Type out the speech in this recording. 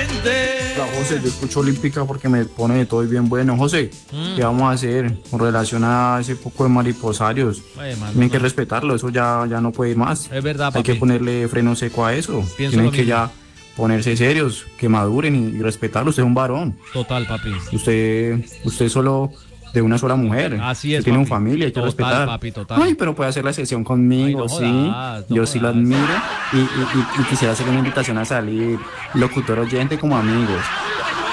Hola, José, yo escucho Olímpica porque me pone de todo y bien bueno. José, ¿qué vamos a hacer con relación a ese poco de mariposarios? Mano, Tienen que no. respetarlo, eso ya no puede ir más. Es verdad, Hay que papi. ponerle freno seco a eso. Pienso Tienen lo que mismo. ya ponerse serios, que maduren y respetarlo. Usted es un varón. Total, papi. Usted es solo de una sola mujer. Así Usted es, tiene una papi. familia, hay que Total, respetar. papi, total. Ay, pero puede hacer la sesión Ay, no conmigo, sí. jodas, no Yo sí lo jodas. admiro y quisiera hacer una invitación a salir, locutor oyente como amigos.